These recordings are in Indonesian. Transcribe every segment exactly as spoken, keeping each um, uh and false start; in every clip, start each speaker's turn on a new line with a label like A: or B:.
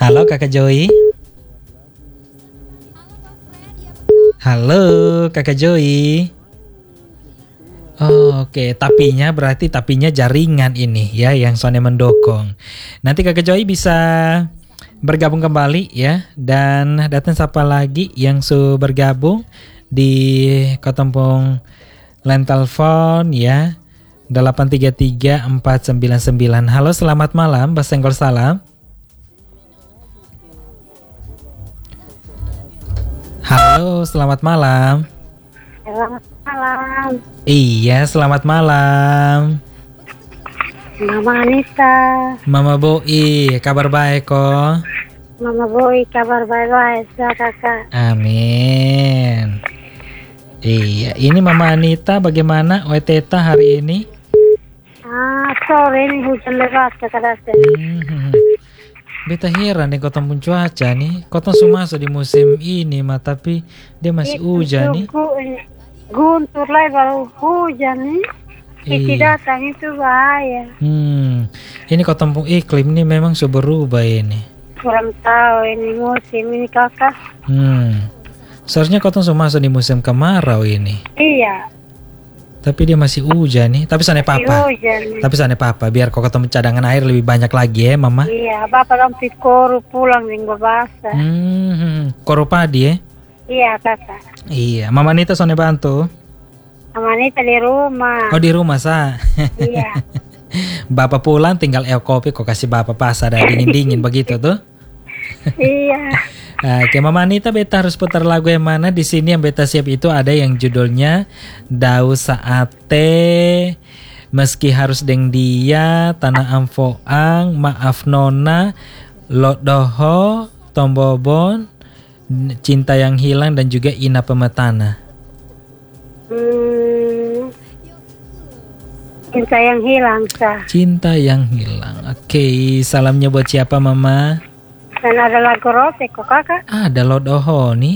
A: Halo Kakak Joy. Halo Kakak Joy. Oh, oke, okay. Tapinya berarti tapinya jaringan ini ya yang Sone mendukung. Nanti Kakak Joy bisa bergabung kembali ya, dan datang siapa lagi yang su bergabung di Kotompong line telepon ya delapan tiga tiga empat sembilan sembilan. Halo, selamat malam, Basenggol salam. Halo, selamat malam.
B: Selamat malam.
A: Iya, selamat malam.
B: Mama Anita.
A: Mama Boi, kabar baik kok?
B: Mama Boi, kabar baik-baik, kakak.
A: Amin. Iya, ini Mama Anita bagaimana O T T hari ini?
B: Ah, sore ini hujan lebat kakak.
A: Hmm, beta heran nih kota pun cuaca nih. Kota masuk di musim ini mah, tapi dia masih hujan nih.
B: Guntur lah baru hujan nih. Isi datang itu bahaya.
A: Hmm, ini kota pun iklim ini memang sudah berubah ini.
B: Kurang tahu ini musim ini kakak.
A: Hmm, seharusnya kota masuk di musim kemarau ini.
B: Iya.
A: Tapi dia masih hujan nih. Tapi sana papa. Tapi sana papa. Biar kau ketemu cadangan air lebih banyak lagi ya, Mama.
B: Iya, bapak rompit koru pulang minggu basah.
A: Hmm, koru padi ya?
B: Iya kakak.
A: Iya, Mama Nita Sone bantu.
B: Mama Nita di rumah.
A: Oh di rumah sa.
B: Iya.
A: Bapak pulang tinggal el kopi kok kasih bapak pas ada dingin-dingin begitu tuh.
B: Iya.
A: Oke, Mama Anita, beta harus putar lagu yang mana? Di sini yang beta siap itu ada yang judulnya Dau Saate, Meski Harus Deng Dia, Tanah Amfoang, Maaf Nona, Lodoho, Tombobon, Cinta Yang Hilang, dan juga Ina Pemetana.
B: Hmm, cinta yang hilang sah.
A: Cinta Yang Hilang. Oke, salamnya buat siapa, Mama?
B: Dan ada lagu roti kok kakak.
A: Ada Lodoho nih.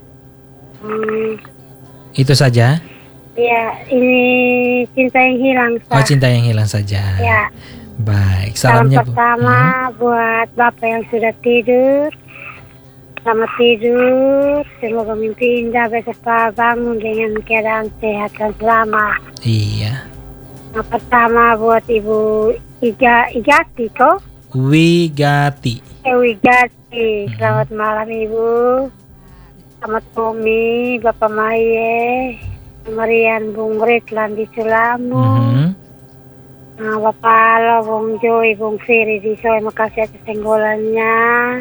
B: Hmm,
A: Itu saja?
B: ya, ini cinta yang hilang sah.
A: Oh, Cinta Yang Hilang saja.
B: Ya.
A: Baik,
B: Salam
A: salamnya bu-
B: pertama
A: Hmm.
B: buat bapak yang sudah tidur. Selamat tidur. Semoga mimpi indah, besok bangun dengan keadaan sehat dan selamat.
A: Iya.
B: Yang pertama buat Ibu Iga Igati kok.
A: Wigati.
B: Ewi Gati, selamat malam Ibu. Selamat Bumi, Bapak Maye, Marian Bung Ritlan di Sulamu,
A: Mhm.
B: nah, Bapak Alo, Bung Joy, Bung Firi di Soe, makasih atas tenggolannya.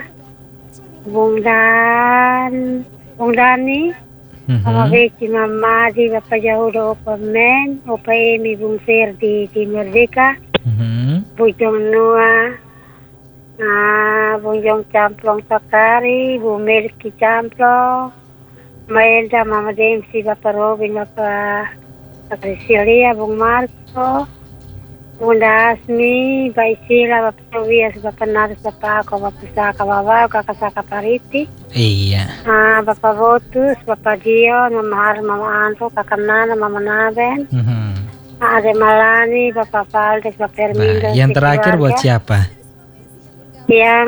B: Bung Dan, Bung Dani, Mama
A: Mhm.
B: Beci, Mama Adi, Bapak Jahuda, Opa Men, Opa Emi, Bung Firdi di Merdeka,
A: Mhm.
B: Bujong Noah. Nah, Bunjong Camplong Sakari, Bu Melki Camplong, Maelda, Mama Dempsey, Bapak Robin, Bapak Priscilia, Bung Marco, Bunda Asmi, Mbak Isila, Bapak Tobias, Bapak Naris, Bapak Ako, Bapak Saka, Bapak Kakak Saka Pariti,
A: Iya.
B: nah, Bapak Botus, Bapak Dion, Mama Har, Mama Anto, Kakak Nana, Mama Naben,
A: Mhm.
B: Ade Malani, Bapak Valdes, Bapak Hermindo.
A: Nah, yang terakhir buat siapa?
B: Yang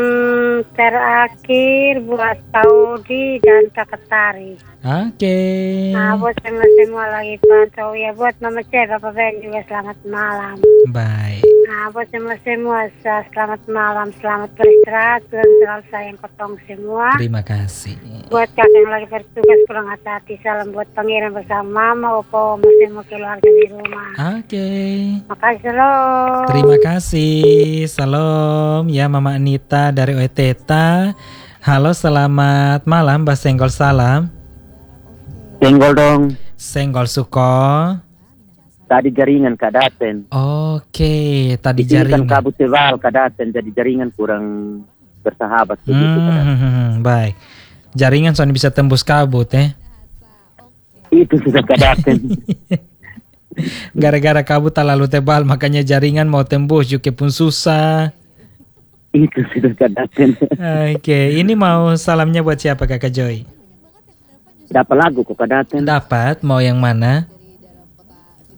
B: terakhir buat Saudi dan Kakak Tari.
A: Oke.
B: Nah, buat semua-semua lagi pantau ya. Buat Mama C, Bapak Ben juga selamat malam.
A: Baik.
B: Nah, buat semua-semua selamat malam, selamat beristirahat, Tuhan selalu sayang kotong semua.
A: Terima kasih.
B: Buat kakak yang lagi bertugas pulang hati-hati, salam buat pangeran bersama Mama, Opo, Oma, semua keluarga di rumah.
A: Oke.
B: Makasih, salam.
A: Terima kasih. Salam ya Mama Anita dari O T T. Halo, selamat malam, Mbak Senggol salam.
C: Senggol dong.
A: Senggol Suko.
C: Tadi jaringan kadaten.
A: Oke, tadi
C: Di sini kan
A: jaringan.
C: kabut tebal kadaten, jadi jaringan kurang bersahabat begitu. kadaten.
A: Hmm, baik. Jaringan soalnya bisa tembus kabut ya.
C: Itu sudah kadaten.
A: Gara-gara kabut terlalu tebal makanya jaringan mau tembus juga pun susah.
C: Itu sudah kadaten.
A: Oke, ini mau salamnya buat siapa Kakak Joy?
C: Dapat lagu kok kadaten.
A: Dapat, mau yang mana?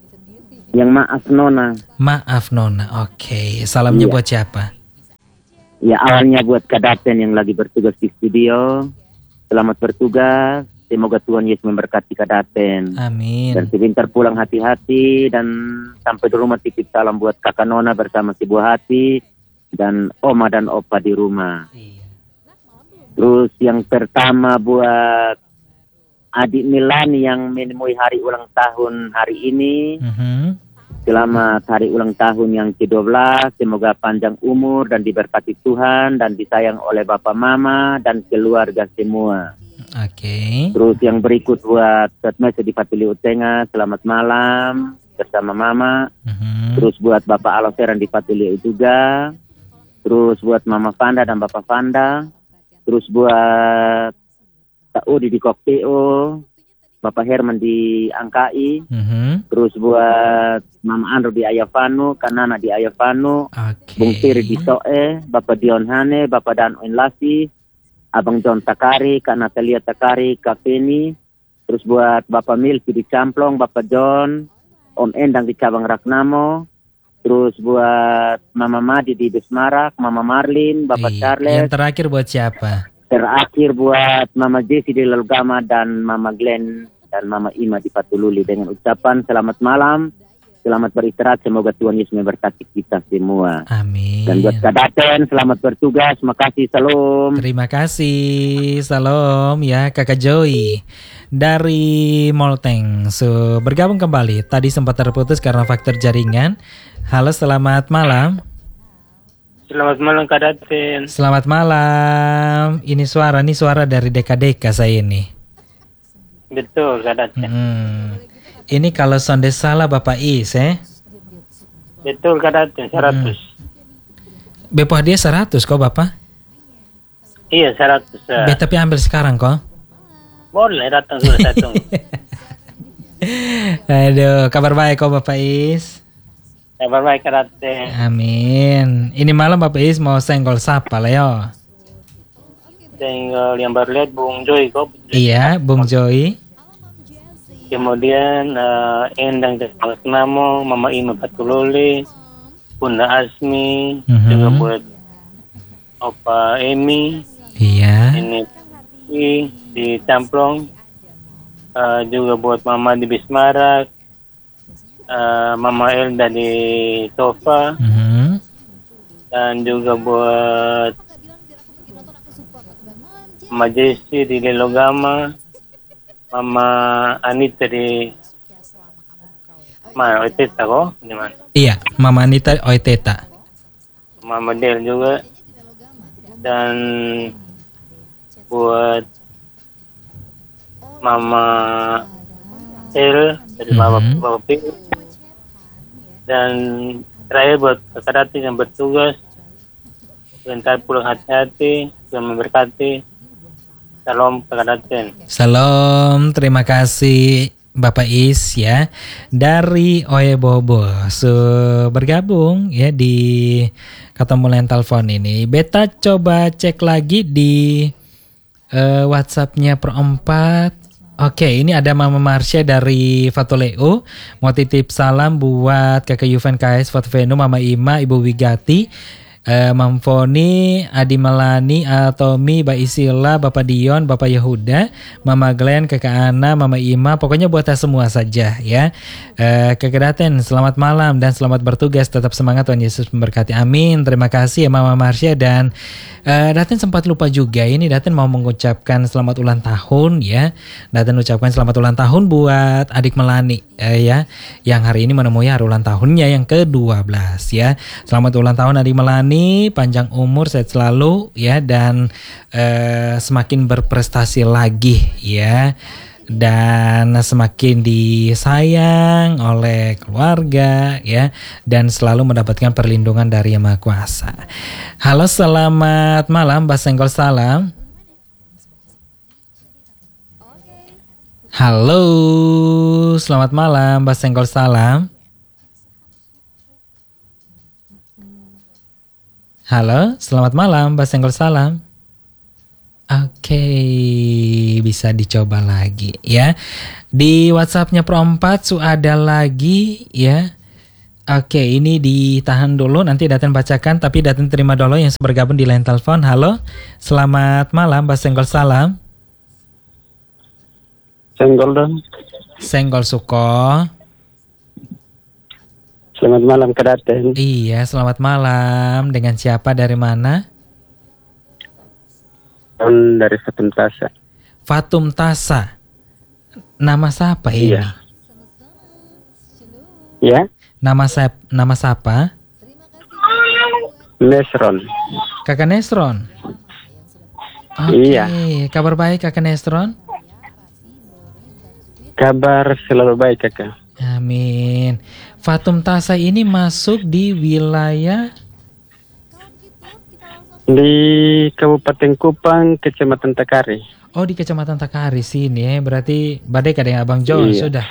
C: Yang maaf Nona.
A: Maaf Nona. Oke, salamnya
C: Iya.
A: buat siapa?
C: Ya, awalnya buat Kadaten yang lagi bertugas di studio. Selamat bertugas. Semoga Tuhan Yesus memberkati Kadaten.
A: Amin.
C: Dan sebentar pulang hati-hati. Dan sampai di rumah titip salam buat kakak Nona bersama si buah hati. Dan oma dan opa di rumah.
A: Iya.
C: Terus yang pertama buat adik Milani yang menemui hari ulang tahun hari ini.
A: Mhm.
C: Selamat hari ulang tahun yang kedua belas. Semoga panjang umur dan diberkati Tuhan dan disayang oleh Bapak Mama dan keluarga semua.
A: Oke.
C: Terus yang berikut buat Setmese di Patuli Utenga. Selamat malam bersama Mama.
A: Mhm.
C: Terus buat Bapak Aloseran di Patuli juga. Terus buat Mama Fanda dan Bapak Fanda. Terus buat Kak Udi di Kokteo. Bapak Herman di Angkai.
A: Mhm.
C: Terus buat Mama Andro di Ayavano, Kanana di Ayavano,
A: Oke.
C: Bung Tiri di Soe, Bapak Dion Hane, Bapak Dan Oinlasi, Abang John Takari, Kak Natalia Takari, Kak Penny. Terus buat Bapak Milky di Camplong, Bapak John, Om Endang di Cabang Ragnamo. Terus buat Mama Madi di Desmarak, Mama Marlin, Bapak
A: Iya.
C: Charles.
A: Yang terakhir buat siapa?
C: Terakhir buat Mama Jessie di Lelgama dan Mama Glenn dan Mama Ima di Patululi dengan ucapan selamat malam, selamat beristirahat, semoga Tuhan Yesus memberkati kita semua.
A: Amin.
C: Dan buat Kadaten selamat bertugas, makasih, salam.
A: Terima kasih, salam ya Kakak Joy dari Molteng. So, bergabung kembali. Tadi sempat terputus karena faktor jaringan. Halo, selamat malam.
D: Selamat malam Kak Daten.
A: Selamat malam. Ini suara, ini suara dari Deka-Deka saya ini.
D: Betul Kak Daten.
A: Hmm. Ini kalau sonde salah Bapak Is, eh?
D: Betul Kak Daten, seratus.
A: Bepah dia seratus kok Bapak?
D: Iya seratus. Uh.
A: Be, tapi ambil sekarang kok.
D: Boleh datang sudah satu.
A: Aduh, kabar baik kok Bapak Is.
D: Kabar baik Kak Daten.
A: Amin. Ini malam Bapak Is mau senggol sapa lah yo.
D: Tinggal yang baru lihat Bung Joy kok.
A: Iya, Bung Joy.
D: Kemudian uh, Endang dari Namo, Mama Ima Patuloli, Bunda Asmi,
A: Mhm.
D: juga buat Opa Emi,
A: Iya.
D: ini di, di Camplong, uh, juga buat Mama di Bismarak, uh, Mama Elda di Tofa,
A: Mhm.
D: dan juga buat Mama Jessie di Lelogama, Mama Anita di mana? Oiteta kok? Di mana?
A: Iya, Mama Anita Oiteta.
D: Mama Del juga, dan buat Mama El dari Bapak
A: Mhm.
D: Bapak P, dan terakhir buat Kakak Dati yang bertugas. Sebentar pulang hati-hati, Tuhan memberkati. Salam Kakak Daten.
A: Salam, terima kasih Bapak Is ya dari Oye Bobo. So, bergabung ya di ketemu line telepon ini. Beta coba cek lagi di uh, WhatsApp-nya Perempat. Oke, ini ada Mama Marsha dari Fatuleu. Mau titip salam buat Kakak Yuven K S Fatvenu, Mama Ima, Ibu Wigati, Uh, Mam Foni, Adi Melani, uh, Tommy, Mbak Isila, Bapak Dion, Bapak Yehuda, Mama Glenn, Kakak Ana, Mama Ima, pokoknya buat semua saja ya. Uh, Kakak Daten, selamat malam dan selamat bertugas, tetap semangat, Tuhan Yesus memberkati, amin. Terima kasih ya Mama Marsha. Dan uh, Daten sempat lupa juga, ini Daten mau mengucapkan selamat ulang tahun ya. Daten ucapkan selamat ulang tahun buat adik Melani uh, ya, yang hari ini menemui hari ulang tahunnya yang kedua belas ya. Selamat ulang tahun adik Melani, panjang umur, sehat selalu ya, dan eh, semakin berprestasi lagi ya, dan semakin disayang oleh keluarga ya, dan selalu mendapatkan perlindungan dari Yang Maha Kuasa. Halo, selamat malam Mbak Senggol, salam. Halo, selamat malam Mbak Senggol, salam. Halo, selamat malam, Mbak Senggol, salam. Oke, bisa dicoba lagi ya. Di WhatsApp-nya Perempat su ada lagi ya. Oke, ini ditahan dulu, nanti Daten bacakan, tapi Daten terima dulu yang bergabung di line telepon. Halo, selamat malam, Mbak Senggol Salam.
E: Senggol dong.
A: Senggol Suko.
E: Selamat malam ke Daten.
A: Iya, selamat malam. Dengan siapa, dari mana?
E: Dari Fatum Tasa.
A: Fatum Tasa. Nama siapa ini?
E: Iya. Ya?
A: Nama saya, nama siapa?
E: Nesron.
A: Kakak Nesron. Oke,
E: Iya.
A: kabar baik Kakak Nesron?
E: Kabar selalu baik kakak.
A: Amin. Fatum Tasa ini masuk di wilayah
E: Di Kabupaten Kupang, Kecamatan Takari.
A: Oh, di Kecamatan Takari sini ya. Berarti badai kadang Abang John
E: Iya.
A: sudah.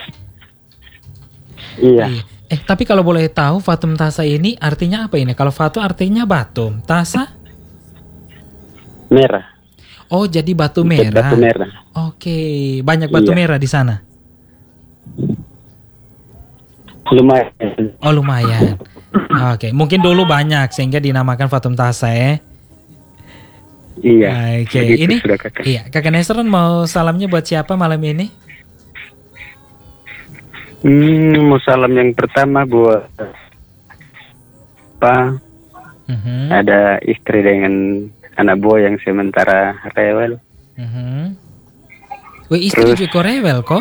E: Iya.
A: Iya. Eh, tapi kalau boleh tahu Fatum Tasa ini artinya apa ini? Kalau Fatum artinya batu, Tasa?
E: Merah.
A: Oh, jadi batu merah.
E: Batu merah.
A: Oke, banyak batu
E: Iya.
A: merah di sana.
E: Lumayan.
A: Oh, lumayan. Oke, mungkin dulu banyak sehingga dinamakan Fatum Tasa ya.
E: Iya.
A: Oke,
E: begitu
A: ini
E: sudah kakak.
A: iya, Kakak Nesron mau salamnya buat siapa malam ini?
E: Hmm, mau salam yang pertama buat Pak.
A: Mhm.
E: Ada istri dengan anak buah yang sementara rewel.
A: Mhm. Wih, istri
E: Terus-
A: juga rewel kok?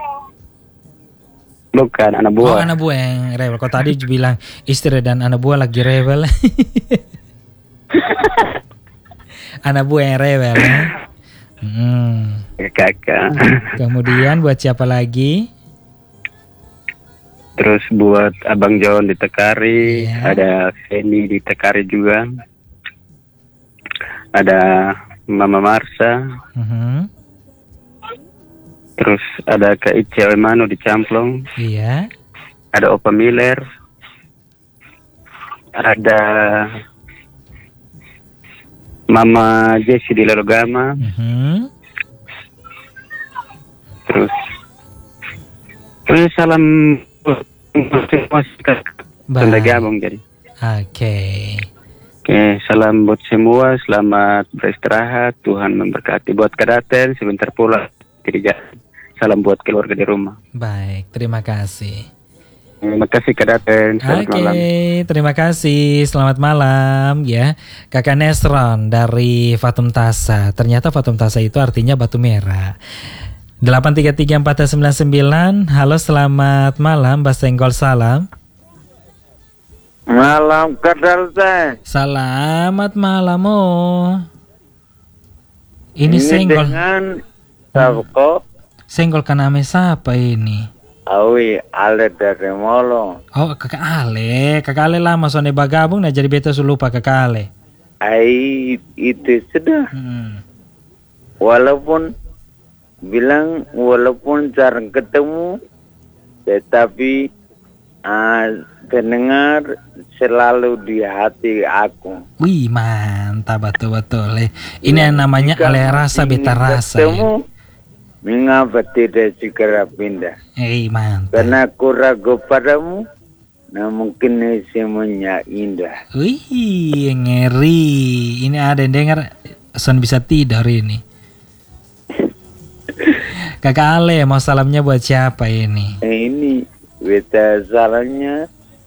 E: Bukan anak
A: Oh,
E: buah.
A: anak buah yang rewel. Kok tadi bilang istri dan anak buah lagi rewel. Anak buah yang rewel ya. Hmm.
E: Ya, kakak.
A: Kemudian buat siapa lagi?
E: Terus buat Abang John di Tekari,
A: Iya.
E: ada Feni di Tekari juga. Ada Mama Marsa,
A: Mhm.
E: terus ada Kak Ice Emano di Camplong,
A: Iya.
E: ada Opa Miller, ada Mama Jessie di Lelogama,
A: Mhm.
E: terus terus salam
A: Baik.
E: Tanda Gabung jadi.
A: Oke.
E: Oke, salam buat semua, selamat beristirahat, Tuhan memberkati. Buat Kadaten, sebentar pula jadi jalan. Salam buat keluarga di rumah.
A: Baik, terima kasih.
E: Terima kasih Kadaten, selamat
A: Oke,
E: malam.
A: terima kasih. Selamat malam ya. Kakak Nesron dari Fatum Tasa. Ternyata Fatum Tasa itu artinya batu merah. delapan tiga tiga empat sembilan sembilan. Halo, selamat malam Mbak Senggol Salam.
F: Malam Kadaten.
A: Selamat malam oh. Ini Senggol.
F: dengan Sabko
A: Senggol kaname siapa ini?
F: Awi Ale dari Molo.
A: Oh, Kakak Ale. Kakak Ale lama soalnya bagabung nah jadi beta lupa Kakak Ale.
F: Ai itu sudah.
A: Hmm.
F: Walaupun bilang walaupun jarang ketemu, tetapi ah, pendengar selalu di hati aku.
A: Wih, mantap betul-betul. Eh, ini yang namanya
F: Jika
A: Ale rasa
F: ingin
A: beta rasa ya.
F: ketemu, mengapa tidak segera pindah?
A: Eh, mantap.
F: Karena aku ragu padamu, nah mungkin semuanya indah.
A: Wih, ngeri. Ini ada yang dengar son bisa tidur ini. Kakak Ale mau salamnya buat siapa ini?
F: Eh, ini beta salahnya,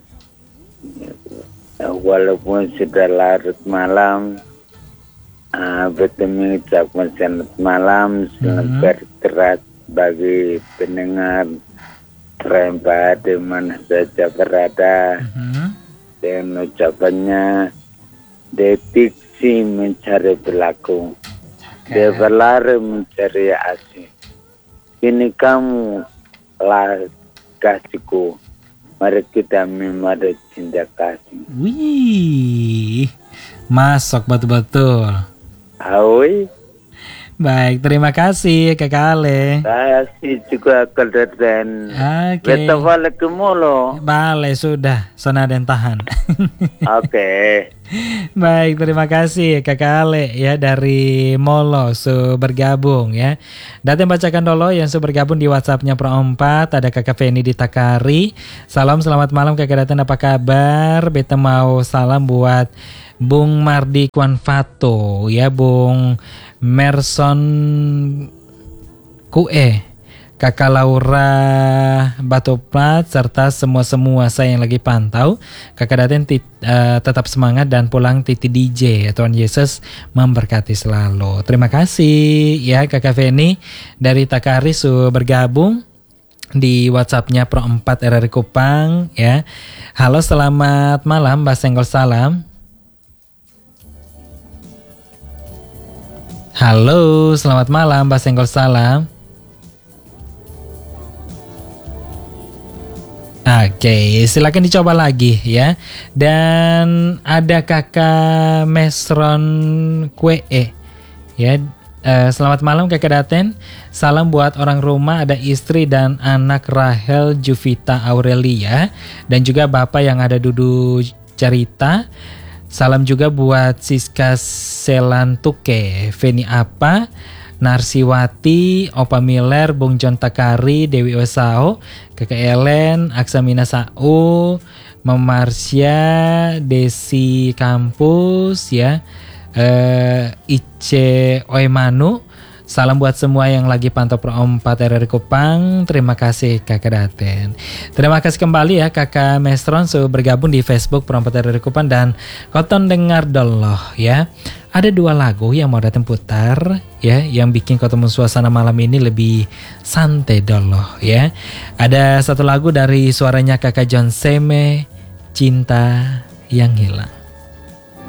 F: walaupun sudah larut malam, ah, beta mengucapkan selamat malam, selamat
A: Mhm.
F: beristirahat bagi pendengar Rempa di mana saja berada.
A: Mhm.
F: Dan ucapannya, detik si mencari pelaku, dia berlari mencari asing. Kini kamu lah kasihku, mari kita memadu cinta kasih.
A: Wih, masuk betul-betul.
F: Awi,
A: Baik, terima kasih Kakak Ale.
F: saya sih juga kedatangan.
A: Oke.
F: Beta balik ke molo.
A: Bale sudah, sona dan tahan.
F: Oke.
A: Baik, terima kasih Kakak Ale ya dari Molo su bergabung ya. Datang bacakan dulu yang su bergabung di WhatsAppnya Pro empat. Ada Kakak Feni di Takari. Salam selamat malam Kakak Daten, apa kabar? Beta mau salam buat Bung Mardi Kwanfato ya, Bung Merson Kue, Kakak Laura Batoplat, serta semua-semua saya yang lagi pantau. Kakak Daten tit, uh, tetap semangat dan pulang titi D J. Tuhan Yesus memberkati selalu. Terima kasih ya Kakak Feni dari Takari su bergabung di WhatsAppnya Pro empat R R Kupang ya. Halo, selamat malam Mbak Senggol, salam. Halo, selamat malam Mbak Senggol, salam. Oke, silakan dicoba lagi ya. Dan ada Kakak Mesron Kue ya. Uh, selamat malam Kakak Daten. Salam buat orang rumah, ada istri dan anak Rahel Juvita Aurelia, dan juga bapak yang ada Dudu Cerita. Salam juga buat Siska Selantuke, Feni Apa, Narsiwati, Opa Miller, Bung John Takari, Dewi Osao, Kakak Ellen, Aksamina Sau, Mamarsya, Desi Kampus ya, uh, Ice Oemanu. Salam buat semua yang lagi pantau Pro empat R R Kupang. Terima kasih Kakak Daten. Terima kasih kembali ya Kakak Mestron sudah bergabung di Facebook Pro empat R R Kupang. Dan koton dengar dulu ya, ada dua lagu yang mau Daten putar ya, yang bikin koton suasana malam ini lebih santai dulu ya. Ada satu lagu dari suaranya Kakak John Seme, Cinta yang Hilang.